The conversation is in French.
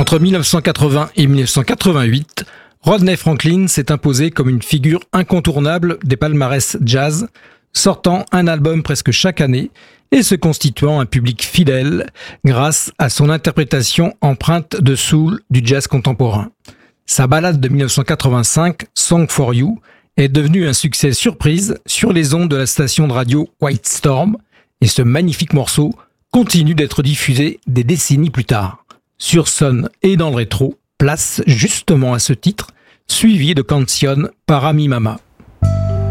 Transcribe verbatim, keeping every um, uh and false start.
Entre dix-neuf cent quatre-vingts et dix-neuf cent quatre-vingt-huit, Rodney Franklin s'est imposé comme une figure incontournable des palmarès jazz, sortant un album presque chaque année et se constituant un public fidèle grâce à son interprétation empreinte de soul du jazz contemporain. Sa ballade de dix-neuf cent quatre-vingt-cinq, Song for You, est devenue un succès surprise sur les ondes de la station de radio White Storm, et ce magnifique morceau continue d'être diffusé des décennies plus tard. Sur Sun et dans le rétro, place justement à ce titre, suivi de Canción para mi mamá.